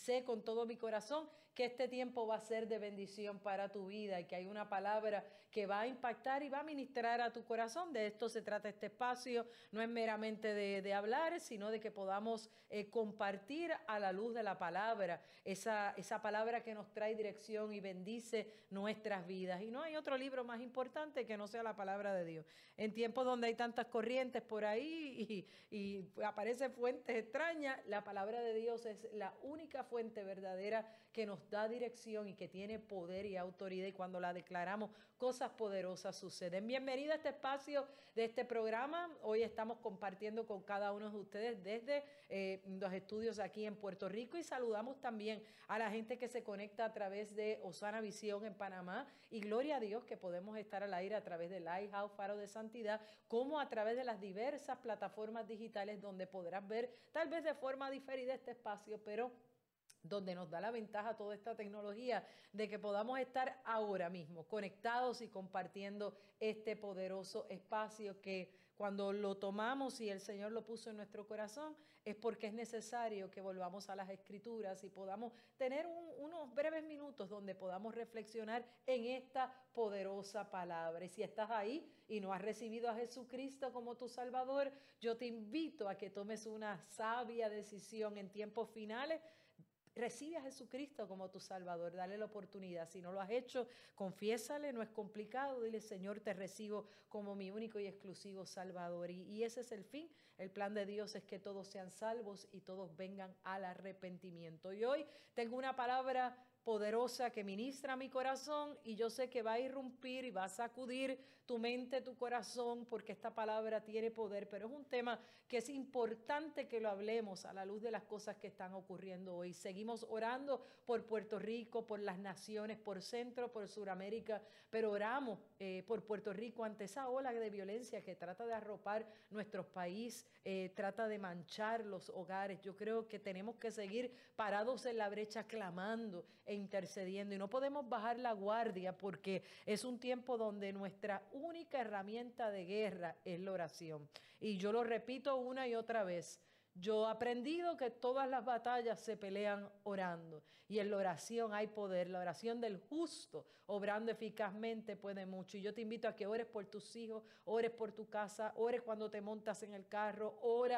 sé con todo mi corazón que este tiempo va a ser de bendición para tu vida y que hay una palabra que va a impactar y va a ministrar a tu corazón. De esto se trata este espacio. No es meramente de hablar, sino de que podamos compartir a la luz de la palabra, esa palabra que nos trae dirección y bendice nuestras vidas. Y no hay otro libro más importante que no sea la palabra de Dios. En tiempos donde hay tantas corrientes por ahí y aparecen fuentes extrañas, la palabra de Dios es la única fuente verdadera que nos da dirección y que tiene poder y autoridad, y cuando la declaramos, cosas poderosas suceden. Bienvenida a este espacio de este programa. Hoy estamos compartiendo con cada uno de ustedes desde los estudios aquí en Puerto Rico, y saludamos también a la gente que se conecta a través de Osana Visión en Panamá, y gloria a Dios que podemos estar al aire a través de Lighthouse Faro de Santidad, como a través de las diversas plataformas digitales donde podrás ver tal vez de forma diferida este espacio, pero donde nos da la ventaja toda esta tecnología de que podamos estar ahora mismo conectados y compartiendo este poderoso espacio que cuando lo tomamos y el Señor lo puso en nuestro corazón es porque es necesario que volvamos a las Escrituras y podamos tener unos breves minutos donde podamos reflexionar en esta poderosa palabra. Y si estás ahí y no has recibido a Jesucristo como tu Salvador, yo te invito a que tomes una sabia decisión en tiempos finales. Recibe a Jesucristo como tu Salvador, dale la oportunidad. Si no lo has hecho, confiésale, no es complicado. Dile: Señor, te recibo como mi único y exclusivo Salvador. Y ese es el fin. El plan de Dios es que todos sean salvos y todos vengan al arrepentimiento. Y hoy tengo una palabra poderosa que ministra mi corazón, y yo sé que va a irrumpir y va a sacudir tu mente, tu corazón, porque esta palabra tiene poder, pero es un tema que es importante que lo hablemos a la luz de las cosas que están ocurriendo hoy. Seguimos orando por Puerto Rico, por las naciones, por Centro, por Suramérica, pero oramos por Puerto Rico ante esa ola de violencia que trata de arropar nuestro país, trata de manchar los hogares. Yo creo que tenemos que seguir parados en la brecha clamando e intercediendo, y no podemos bajar la guardia, porque es un tiempo donde nuestra única herramienta de guerra es la oración. Y yo lo repito una y otra vez. Yo he aprendido que todas las batallas se pelean orando, y en la oración hay poder. La oración del justo obrando eficazmente puede mucho, y yo te invito a que ores por tus hijos, ores por tu casa, ores cuando te montas en el carro.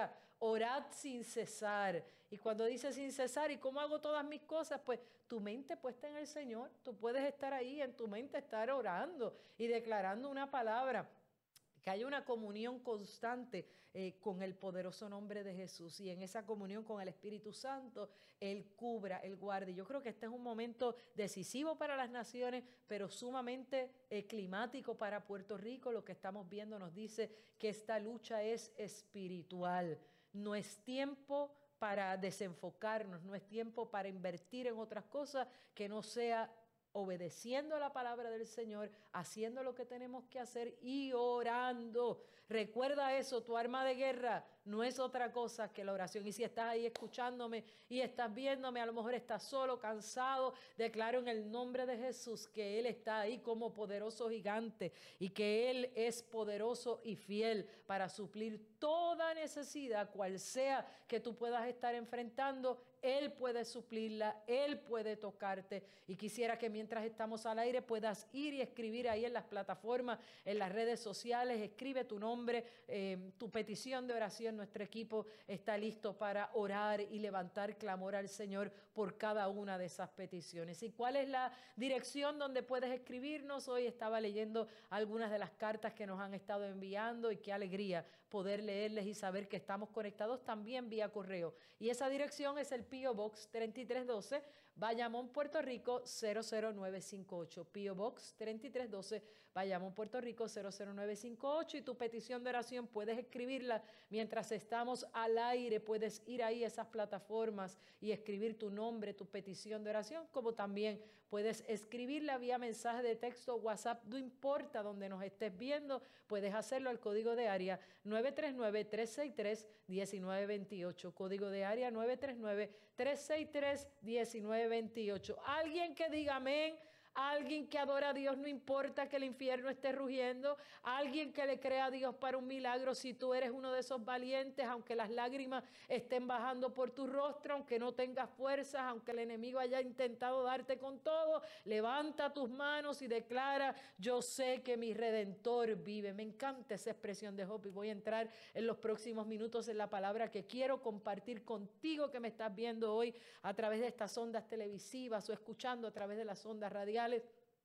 Orad sin cesar. Y cuando dice sin cesar, ¿y cómo hago todas mis cosas? Pues tu mente puesta en el Señor. Tú puedes estar ahí en tu mente, estar orando y declarando una palabra. Que haya una comunión constante con el poderoso nombre de Jesús, y en esa comunión con el Espíritu Santo, Él cubra, Él guarde. Yo creo que este es un momento decisivo para las naciones, pero sumamente climático para Puerto Rico. Lo que estamos viendo nos dice que esta lucha es espiritual. No es tiempo para desenfocarnos, no es tiempo para invertir en otras cosas que no sea obedeciendo a la palabra del Señor, haciendo lo que tenemos que hacer y orando. Recuerda eso, tu arma de guerra no es otra cosa que la oración. Y si estás ahí escuchándome y estás viéndome, a lo mejor estás solo, cansado, declaro en el nombre de Jesús que Él está ahí como poderoso gigante, y que Él es poderoso y fiel para suplir toda necesidad, cual sea que tú puedas estar enfrentando. Él puede suplirla, Él puede tocarte. Y quisiera que mientras estamos al aire puedas ir y escribir ahí en las plataformas, en las redes sociales. Escribe tu nombre, tu petición de oración. Nuestro equipo está listo para orar y levantar clamor al Señor por cada una de esas peticiones. ¿Y cuál es la dirección donde puedes escribirnos? Hoy estaba leyendo algunas de las cartas que nos han estado enviando, y qué alegría poder leerles y saber que estamos conectados también vía correo. Y esa dirección es el P.O. Box 3312, Bayamón, Puerto Rico 00958. P.O. Box 3312, Bayamón, Puerto Rico 00958. Y tu petición de oración puedes escribirla mientras estamos al aire. Puedes ir ahí a esas plataformas y escribir tu nombre, tu petición de oración, como también puedes escribirla vía mensaje de texto, WhatsApp, no importa donde nos estés viendo, puedes hacerlo al código de área 939-363-1928. Código de área 939-363-1928. Alguien que diga amén alguien que adora a Dios, no importa que el infierno esté rugiendo, alguien que le crea a Dios para un milagro. Si tú eres uno de esos valientes, aunque las lágrimas estén bajando por tu rostro, aunque no tengas fuerzas, aunque el enemigo haya intentado darte con todo, levanta tus manos y declara: yo sé que mi Redentor vive. Me encanta esa expresión de Job y voy a entrar en los próximos minutos en la palabra que quiero compartir contigo, que me estás viendo hoy a través de estas ondas televisivas o escuchando a través de las ondas radiales.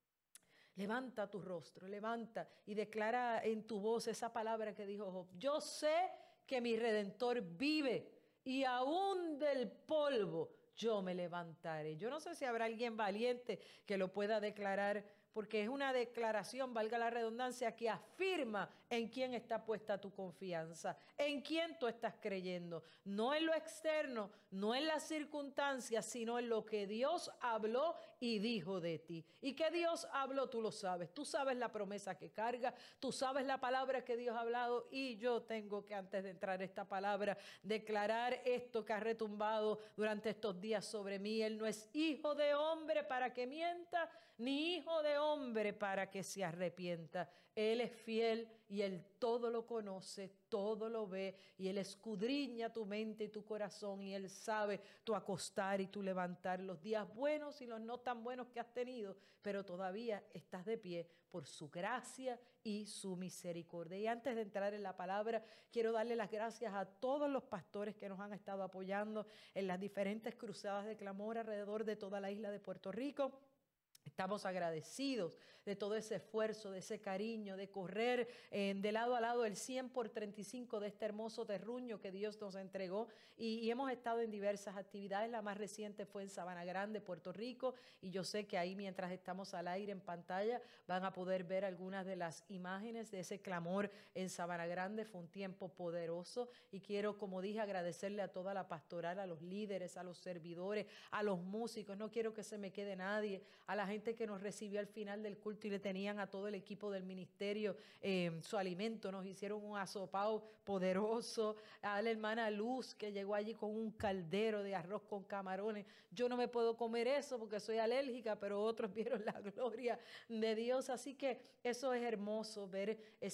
Levanta tu rostro, levanta y declara en tu voz esa palabra que dijo Job: yo sé que mi Redentor vive y aún del polvo yo me levantaré. Yo no sé si habrá alguien valiente que lo pueda declarar, porque es una declaración, valga la redundancia, que afirma en quién está puesta tu confianza, en quién tú estás creyendo, no en lo externo, no en las circunstancias, sino en lo que Dios habló y dijo de ti. Y que Dios habló, tú lo sabes, tú sabes la promesa que carga, tú sabes la palabra que Dios ha hablado, y yo tengo que, antes de entrar esta palabra, declarar esto que ha retumbado durante estos días sobre mí. Él no es hijo de hombre para que mienta, ni hijo de hombre para que se arrepienta. Él es fiel y Él todo lo conoce, todo lo ve, y Él escudriña tu mente y tu corazón, y Él sabe tu acostar y tu levantar, los días buenos y los no tan buenos que has tenido, pero todavía estás de pie por su gracia y su misericordia. Y antes de entrar en la palabra, quiero darle las gracias a todos los pastores que nos han estado apoyando en las diferentes cruzadas de clamor alrededor de toda la isla de Puerto Rico. Estamos agradecidos de todo ese esfuerzo, de ese cariño, de correr de lado a lado el 100 por 35 de este hermoso terruño que Dios nos entregó. Y hemos estado en diversas actividades. La más reciente fue en Sabana Grande, Puerto Rico. Y yo sé que ahí, mientras estamos al aire en pantalla, van a poder ver algunas de las imágenes de ese clamor en Sabana Grande. Fue un tiempo poderoso. Y quiero, como dije, agradecerle a toda la pastoral, a los líderes, a los servidores, a los músicos. No quiero que se me quede nadie. A la gente que nos recibió al final del culto y le tenían a todo el equipo del ministerio su alimento, nos hicieron un asopao poderoso, a la hermana Luz que llegó allí con un caldero de arroz con camarones. Yo no me puedo comer eso porque soy alérgica, pero otros vieron la gloria de Dios. Así que eso es hermoso, ver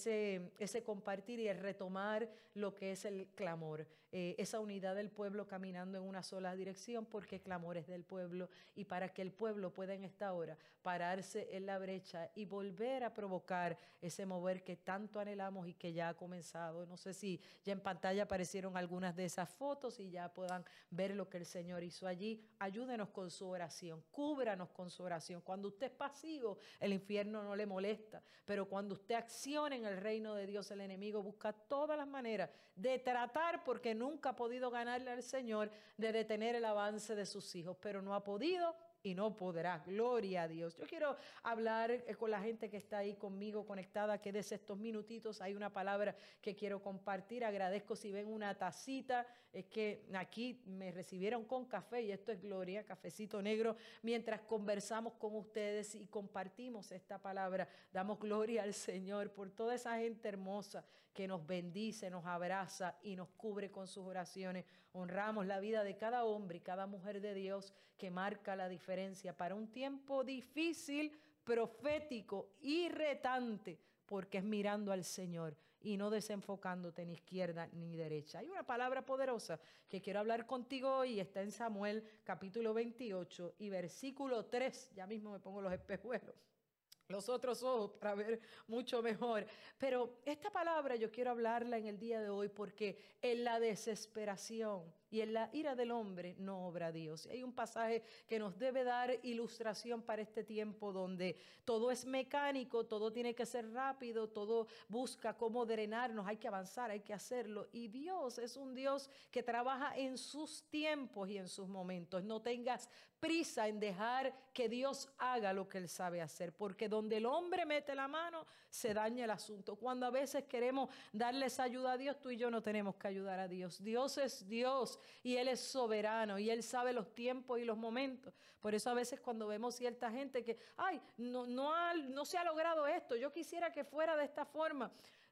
ese compartir y el retomar lo que es el clamor, esa unidad del pueblo caminando en una sola dirección, porque clamor es del pueblo, y para que el pueblo pueda en esta hora pararse en la brecha y volver a provocar ese mover que tanto anhelamos y que ya ha comenzado. No sé si ya en pantalla aparecieron algunas de esas fotos y ya puedan ver lo que el Señor hizo allí. Ayúdenos con su oración, cúbranos con su oración. Cuando usted es pasivo, el infierno no le molesta, pero cuando usted acciona en el reino de Dios, el enemigo busca todas las maneras de tratar, porque nunca ha podido ganarle al Señor, de detener el avance de sus hijos, pero no ha podido y no podrá. Gloria a Dios. Yo quiero hablar con la gente que está ahí conmigo conectada, que desde estos minutitos hay una palabra que quiero compartir. Agradezco si ven una tacita, es que aquí me recibieron con café y esto es gloria, cafecito negro, mientras conversamos con ustedes y compartimos esta palabra. Damos gloria al Señor por toda esa gente hermosa que nos bendice, nos abraza y nos cubre con sus oraciones. Honramos la vida de cada hombre y cada mujer de Dios que marca la diferencia para un tiempo difícil, profético y retante, porque es mirando al Señor y no desenfocándote ni izquierda ni derecha. Hay una palabra poderosa que quiero hablar contigo hoy, está en Samuel capítulo 28 y versículo 3. Ya mismo me pongo los espejuelos, los otros ojos, para ver mucho mejor. Pero esta palabra yo quiero hablarla en el día de hoy, porque en la desesperación y en la ira del hombre no obra Dios. Y hay un pasaje que nos debe dar ilustración para este tiempo donde todo es mecánico, todo tiene que ser rápido, todo busca cómo drenarnos, hay que avanzar, hay que hacerlo. Y Dios es un Dios que trabaja en sus tiempos y en sus momentos. No tengas prisa en dejar que Dios haga lo que Él sabe hacer, porque donde el hombre mete la mano se daña el asunto. Cuando a veces queremos darles ayuda a Dios, tú y yo no tenemos que ayudar a Dios. Dios es Dios y Él es soberano y Él sabe los tiempos y los momentos. Por eso a veces cuando vemos cierta gente que, ay, no se ha logrado esto, yo quisiera que fuera de esta forma.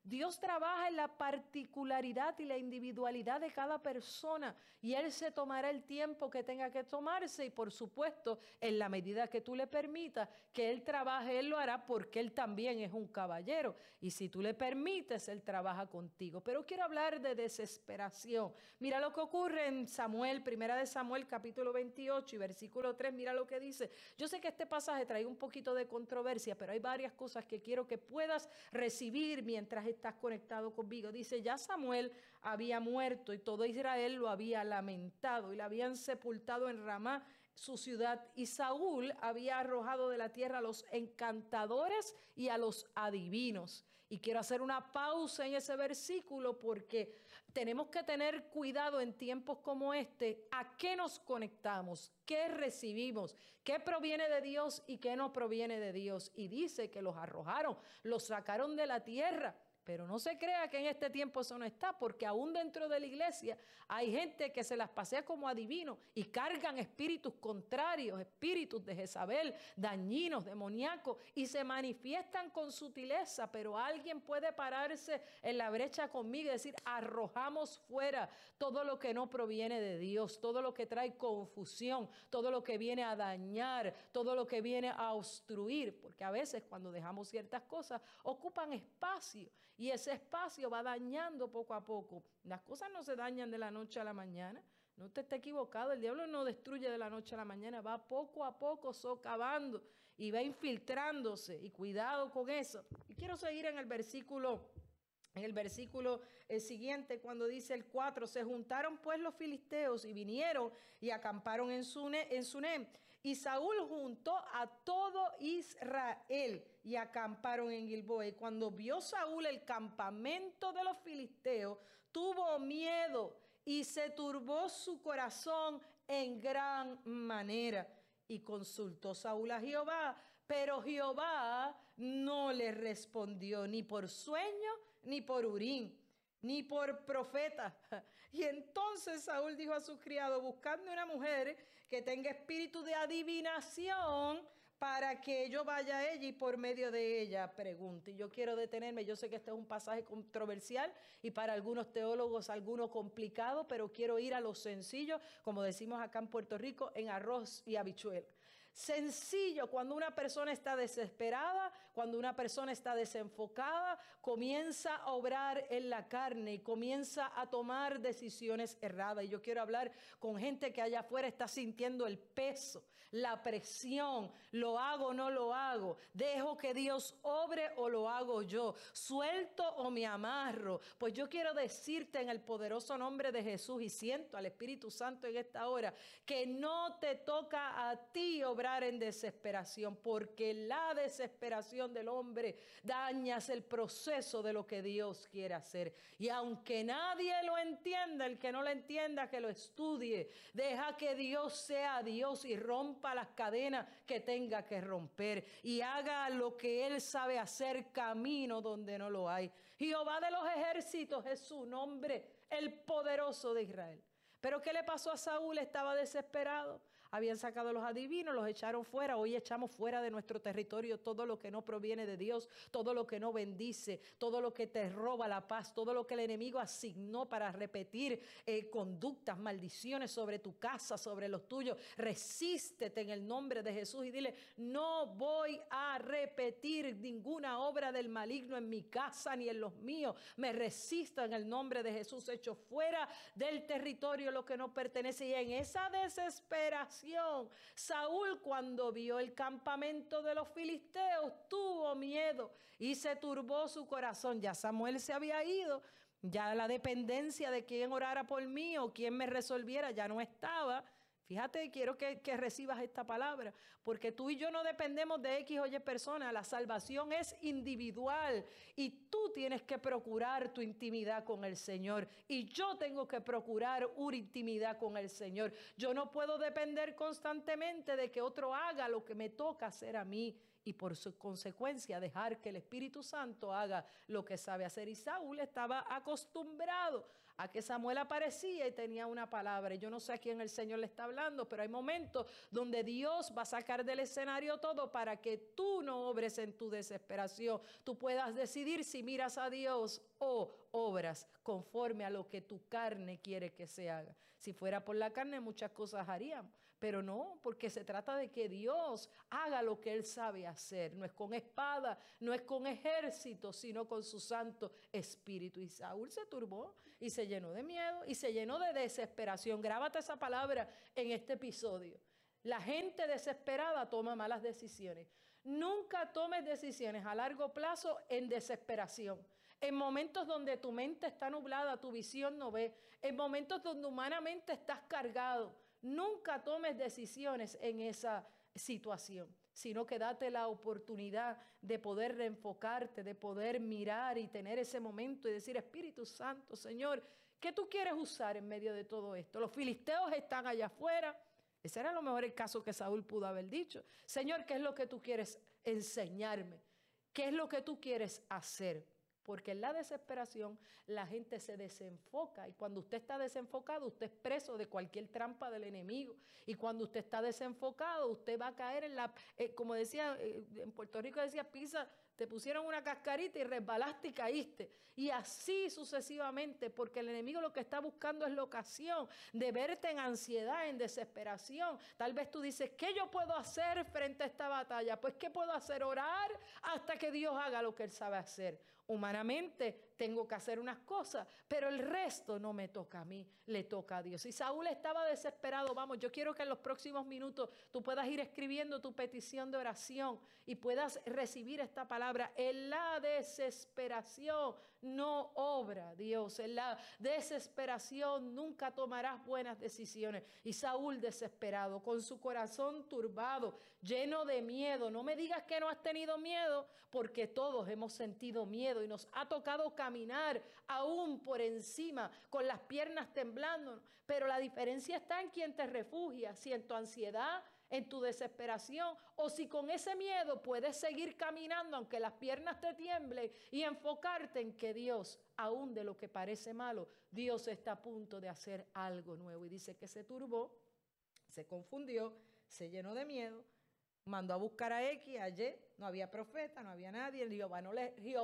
Dios trabaja en la particularidad y la individualidad de cada persona y Él se tomará el tiempo que tenga que tomarse y por supuesto en la medida que tú le permitas que Él trabaje, Él lo hará porque Él también es un caballero y si tú le permites, Él trabaja contigo. Pero quiero hablar de desesperación. Mira lo que ocurre en Samuel, primera de Samuel capítulo 28 y versículo 3, mira lo que dice. Yo sé que este pasaje trae un poquito de controversia, pero hay varias cosas que quiero que puedas recibir mientras estás conectado conmigo. Dice, ya Samuel había muerto y todo Israel lo había lamentado y lo habían sepultado en Ramá, su ciudad, y Saúl había arrojado de la tierra a los encantadores y a los adivinos. Y quiero hacer una pausa en ese versículo porque tenemos que tener cuidado en tiempos como este, a qué nos conectamos, qué recibimos, qué proviene de Dios y qué no proviene de Dios. Y dice que los arrojaron, los sacaron de la tierra. Pero no se crea que en este tiempo eso no está, porque aún dentro de la iglesia hay gente que se las pasea como adivinos y cargan espíritus contrarios, espíritus de Jezabel, dañinos, demoníacos, y se manifiestan con sutileza, pero alguien puede pararse en la brecha conmigo y decir, arrojamos fuera todo lo que no proviene de Dios, todo lo que trae confusión, todo lo que viene a dañar, todo lo que viene a obstruir, porque a veces cuando dejamos ciertas cosas ocupan espacio. Y ese espacio va dañando poco a poco. Las cosas no se dañan de la noche a la mañana. No te estés equivocado. El diablo no destruye de la noche a la mañana. Va poco a poco socavando y va infiltrándose. Y cuidado con eso. Y quiero seguir en el versículo siguiente, cuando dice el 4, se juntaron pues los filisteos y vinieron y acamparon en Sunem. Y Saúl juntó a todo Israel y acamparon en Gilboa. Y cuando vio Saúl el campamento de los filisteos, tuvo miedo y se turbó su corazón en gran manera. Y consultó Saúl a Jehová, pero Jehová no le respondió ni por sueño, ni por Urim, ni por profeta. Y entonces Saúl dijo a sus criados, buscadme una mujer que tenga espíritu de adivinación para que yo vaya a ella y por medio de ella pregunte. Y yo quiero detenerme, yo sé que este es un pasaje controversial y para algunos teólogos alguno complicado, pero quiero ir a lo sencillo, como decimos acá en Puerto Rico, en arroz y habichuela. Sencillo, cuando una persona está desesperada, cuando una persona está desenfocada, comienza a obrar en la carne y comienza a tomar decisiones erradas. Y yo quiero hablar con gente que allá afuera está sintiendo el peso, la presión, lo hago o no lo hago, dejo que Dios obre o lo hago yo, suelto o me amarro. Pues yo quiero decirte en el poderoso nombre de Jesús y siento al Espíritu Santo en esta hora que no te toca a ti obrar en desesperación, porque la desesperación del hombre dañas el proceso de lo que Dios quiere hacer. Y aunque nadie lo entienda, el que no lo entienda que lo estudie, deja que Dios sea Dios y rompa las cadenas que tenga que romper y haga lo que Él sabe hacer, camino donde no lo hay. Jehová de los ejércitos es su nombre, el poderoso de Israel. Pero ¿qué le pasó a Saúl? Estaba desesperado. Habían sacado a los adivinos, los echaron fuera. Hoy echamos fuera de nuestro territorio todo lo que no proviene de Dios, todo lo que no bendice, todo lo que te roba la paz, todo lo que el enemigo asignó para repetir conductas, maldiciones sobre tu casa, sobre los tuyos. Resístete en el nombre de Jesús y dile, no voy a repetir ninguna obra del maligno en mi casa ni en los míos. Me resisto en el nombre de Jesús, echo fuera del territorio lo que no pertenece. Y en esa desesperación, Saúl, cuando vio el campamento de los filisteos, tuvo miedo y se turbó su corazón. Ya Samuel se había ido, ya la dependencia de quién orara por mí o quién me resolviera ya no estaba. Fíjate, quiero que recibas esta palabra, porque tú y yo no dependemos de X o Y personas. La salvación es individual y tú tienes que procurar tu intimidad con el Señor y yo tengo que procurar una intimidad con el Señor. Yo no puedo depender constantemente de que otro haga lo que me toca hacer a mí y por su consecuencia dejar que el Espíritu Santo haga lo que sabe hacer. Y Saúl estaba acostumbrado a que Samuel aparecía y tenía una palabra. Yo no sé a quién el Señor le está hablando, pero hay momentos donde Dios va a sacar del escenario todo para que tú no obres en tu desesperación. Tú puedas decidir si miras a Dios o obras conforme a lo que tu carne quiere que se haga. Si fuera por la carne, muchas cosas haríamos, pero no, porque se trata de que Dios haga lo que Él sabe hacer. No es con espada, no es con ejército, sino con su Santo Espíritu. Y Saúl se turbó y se llenó de miedo y se llenó de desesperación. Grábate esa palabra en este episodio. La gente desesperada toma malas decisiones. Nunca tomes decisiones a largo plazo en desesperación. En momentos donde tu mente está nublada, tu visión no ve. En momentos donde humanamente estás cargado. Nunca tomes decisiones en esa situación, sino que date la oportunidad de poder reenfocarte, de poder mirar y tener ese momento y decir, Espíritu Santo, Señor, ¿qué tú quieres usar en medio de todo esto? Los filisteos están allá afuera. Ese era a lo mejor el caso que Saúl pudo haber dicho. Señor, ¿qué es lo que tú quieres enseñarme? ¿Qué es lo que tú quieres hacer? Porque en la desesperación la gente se desenfoca y cuando usted está desenfocado, usted es preso de cualquier trampa del enemigo. Y cuando usted está desenfocado, usted va a caer en la, como decía, en Puerto Rico decía, pisa, te pusieron una cascarita y resbalaste y caíste. Y así sucesivamente, porque el enemigo lo que está buscando es la ocasión de verte en ansiedad, en desesperación. Tal vez tú dices, ¿qué yo puedo hacer frente a esta batalla? Pues, ¿qué puedo hacer? Orar hasta que Dios haga lo que Él sabe hacer. Humanamente tengo que hacer unas cosas, pero el resto no me toca a mí, le toca a Dios. Y Saúl estaba desesperado. Vamos, yo quiero que en los próximos minutos tú puedas ir escribiendo tu petición de oración y puedas recibir esta palabra. En la desesperación no obra Dios. En la desesperación nunca tomarás buenas decisiones. Y Saúl desesperado, con su corazón turbado, lleno de miedo. No me digas que no has tenido miedo, porque todos hemos sentido miedo y nos ha tocado caminar aún por encima con las piernas temblando. Pero la diferencia está en quién te refugia, si en tu ansiedad, en tu desesperación, o si con ese miedo puedes seguir caminando aunque las piernas te tiemblen y enfocarte en que Dios, aún de lo que parece malo, Dios está a punto de hacer algo nuevo. Y dice que se turbó, se confundió, se llenó de miedo, mandó a buscar a X, a Y, no había profeta, no había nadie, Jehová no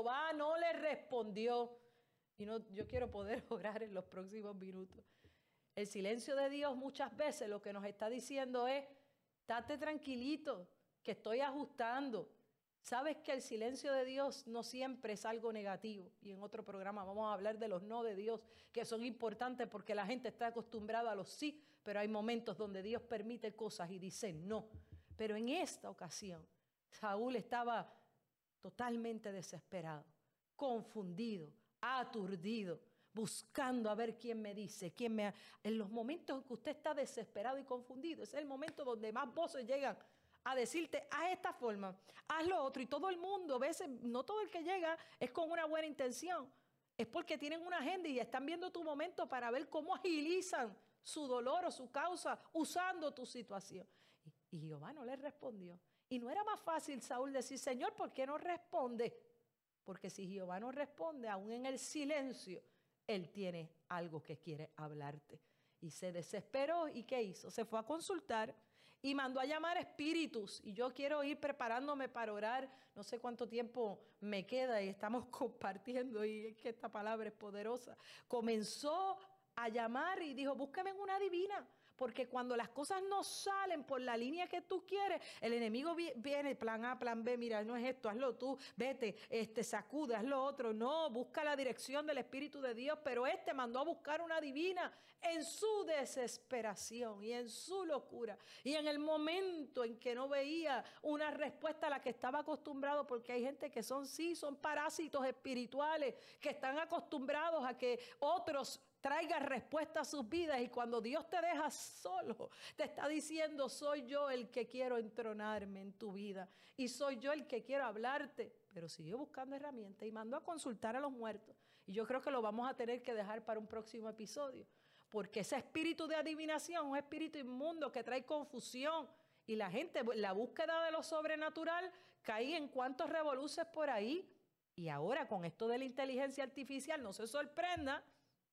le respondió. Y no, yo quiero poder orar en los próximos minutos. El silencio de Dios muchas veces lo que nos está diciendo es, estate tranquilito, que estoy ajustando. Sabes que el silencio de Dios no siempre es algo negativo. Y en otro programa vamos a hablar de los no de Dios, que son importantes porque la gente está acostumbrada a los sí, pero hay momentos donde Dios permite cosas y dice no. Pero en esta ocasión, Saúl estaba totalmente desesperado, confundido, aturdido, buscando a ver quién me dice, En los momentos en que usted está desesperado y confundido, ese es el momento donde más voces llegan a decirte, haz esta forma, haz lo otro. Y todo el mundo, a veces, no todo el que llega es con una buena intención, es porque tienen una agenda y están viendo tu momento para ver cómo agilizan su dolor o su causa usando tu situación. Y Jehová no le respondió. Y no era más fácil Saúl decir, Señor, ¿por qué no responde? Porque si Jehová no responde, aún en el silencio, Él tiene algo que quiere hablarte. Y se desesperó. ¿Y qué hizo? Se fue a consultar y mandó a llamar espíritus. Y yo quiero ir preparándome para orar. No sé cuánto tiempo me queda y estamos compartiendo. Y es que esta palabra es poderosa. Comenzó a llamar y dijo, búsqueme en una divina. Porque cuando las cosas no salen por la línea que tú quieres, el enemigo viene, plan A, plan B, mira, no es esto, hazlo tú, vete, sacude, haz lo otro. No, busca la dirección del Espíritu de Dios, pero mandó a buscar una divina en su desesperación y en su locura. Y en el momento en que no veía una respuesta a la que estaba acostumbrado, porque hay gente que son parásitos espirituales, que están acostumbrados a que otros traiga respuesta a sus vidas, y cuando Dios te deja solo, te está diciendo, soy yo el que quiero entronarme en tu vida y soy yo el que quiero hablarte. Pero siguió buscando herramientas y mandó a consultar a los muertos. Y yo creo que lo vamos a tener que dejar para un próximo episodio, porque ese espíritu de adivinación es un espíritu inmundo que trae confusión, y la gente, la búsqueda de lo sobrenatural, cae en cuantos revoluces por ahí. Y ahora con esto de la inteligencia artificial, no se sorprenda,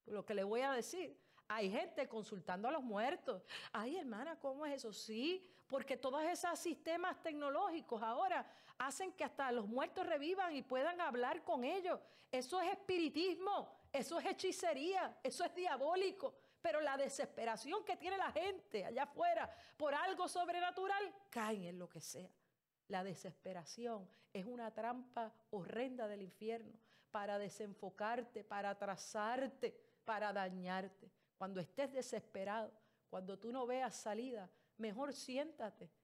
lo que le voy a decir. Hay gente consultando a los muertos. Ay, hermana, ¿cómo es eso? Sí, porque todos esos sistemas tecnológicos ahora hacen que hasta los muertos revivan y puedan hablar con ellos. Eso es espiritismo, eso es hechicería, eso es diabólico. Pero la desesperación que tiene la gente allá afuera por algo sobrenatural, caen en lo que sea. La desesperación es una trampa horrenda del infierno para desenfocarte, para atrasarte, para dañarte. Cuando estés desesperado, cuando tú no veas salida, mejor siéntate